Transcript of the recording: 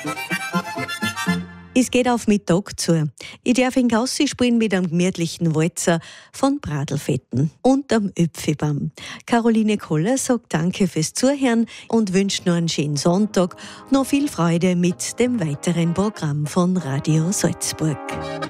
Es geht auf Mittag zu. Ich darf in Gaussi spielen mit einem gemütlichen Walzer von Bradlfetten und am Öpfelbaum. Caroline Koller sagt Danke fürs Zuhören und wünscht noch einen schönen Sonntag. Noch viel Freude mit dem weiteren Programm von Radio Salzburg.